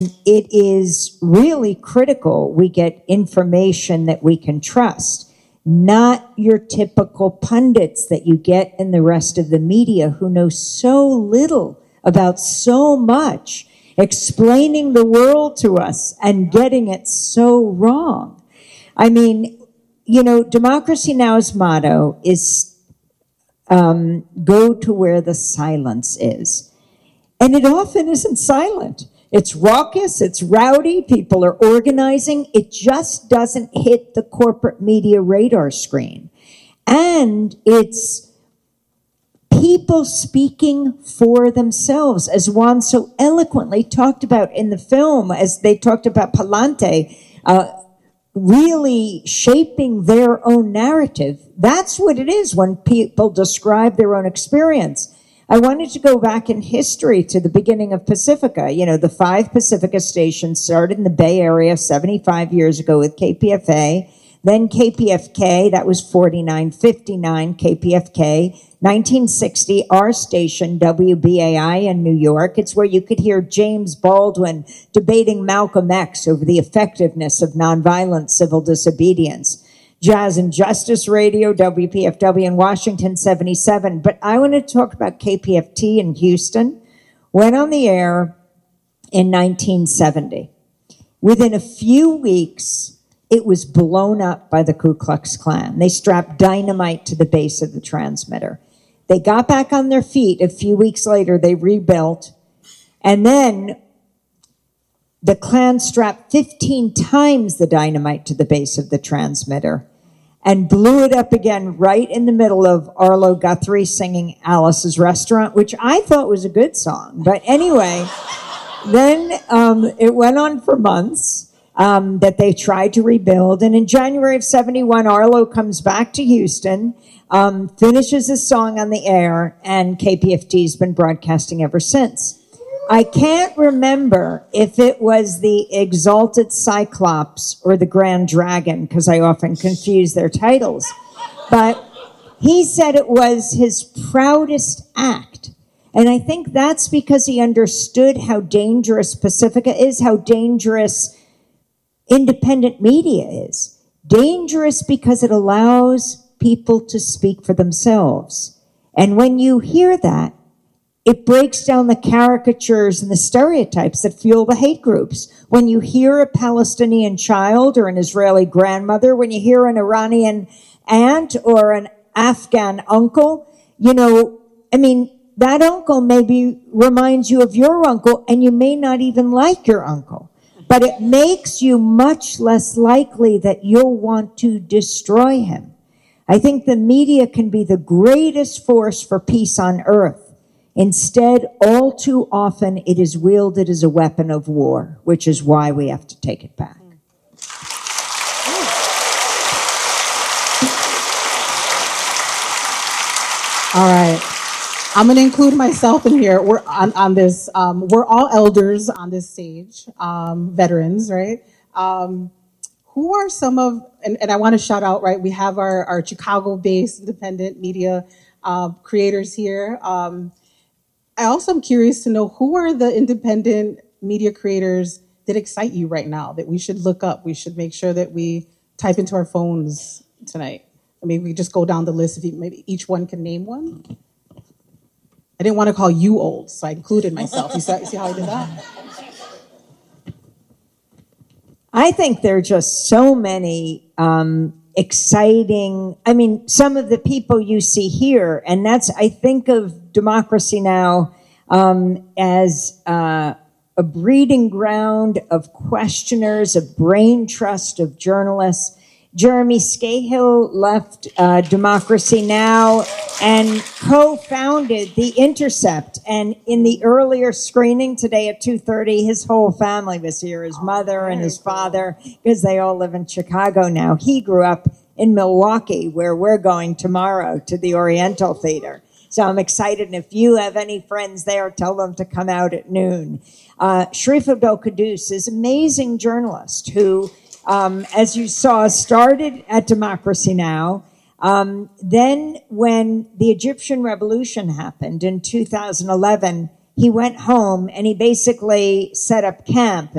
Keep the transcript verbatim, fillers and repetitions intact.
it is really critical we get information that we can trust, not your typical pundits that you get in the rest of the media who know so little about so much, explaining the world to us and getting it so wrong. I mean, you know, Democracy Now!'s motto is um, go to where the silence is. And it often isn't silent. It's raucous, it's rowdy, people are organizing. It just doesn't hit the corporate media radar screen. And it's people speaking for themselves, as Juan so eloquently talked about in the film, as they talked about Palante, uh, really shaping their own narrative. That's what it is when people describe their own experience. I wanted to go back in history to the beginning of Pacifica. You know, the five Pacifica stations started in the Bay Area seventy-five years ago with K P F A, then K P F K, that was forty-nine fifty-nine, K P F K, nineteen sixty, our station, W B A I in New York. It's where you could hear James Baldwin debating Malcolm X over the effectiveness of nonviolent civil disobedience. Jazz and Justice Radio, W P F W in Washington, seventy-seven. But I want to talk about K P F T in Houston. Went on the air in nineteen seventy. Within a few weeks, it was blown up by the Ku Klux Klan. They strapped dynamite to the base of the transmitter. They got back on their feet. A few weeks later, they rebuilt. And then the Klan strapped fifteen times the dynamite to the base of the transmitter and blew it up again right in the middle of Arlo Guthrie singing Alice's Restaurant, which I thought was a good song. But anyway, then um, it went on for months um, that they tried to rebuild. And in January of seventy-one, Arlo comes back to Houston, um, finishes his song on the air, and K P F T's been broadcasting ever since. I can't remember if it was the Exalted Cyclops or the Grand Dragon, because I often confuse their titles. But he said it was his proudest act. And I think that's because he understood how dangerous Pacifica is, how dangerous independent media is. Dangerous because it allows people to speak for themselves. And when you hear that, it breaks down the caricatures and the stereotypes that fuel the hate groups. When you hear a Palestinian child or an Israeli grandmother, when you hear an Iranian aunt or an Afghan uncle, you know, I mean, that uncle maybe reminds you of your uncle, and you may not even like your uncle. But it makes you much less likely that you'll want to destroy him. I think the media can be the greatest force for peace on earth. Instead, all too often, it is wielded as a weapon of war, which is why we have to take it back. All right. I'm going to include myself in here. We're on, on this. Um, we're all elders on this stage, um, veterans, right? Um, who are some of, and, and I want to shout out, right? We have our, our Chicago-based independent media uh, creators here. Um, I also am curious to know, who are the independent media creators that excite you right now that we should look up? We should make sure that we type into our phones tonight. I mean, we just go down the list. If you, maybe each one can name one. I didn't want to call you old, so I included myself. You see, you see how I did that? I think there are just so many um, exciting, I mean, some of the people you see here, and that's, I think of Democracy Now! Um, as uh, a breeding ground of questioners, a brain trust of journalists. Jeremy Scahill left uh, Democracy Now! And co-founded The Intercept. And in the earlier screening today at two thirty, his whole family was here, his mother and his father, because they all live in Chicago now. He grew up in Milwaukee, where we're going tomorrow to the Oriental Theater. So I'm excited. And if you have any friends there, tell them to come out at noon. Uh, Sharif Abdel-Quddus is an amazing journalist who, um, as you saw, started at Democracy Now!. Um, then when the Egyptian Revolution happened in two thousand eleven, he went home and he basically set up camp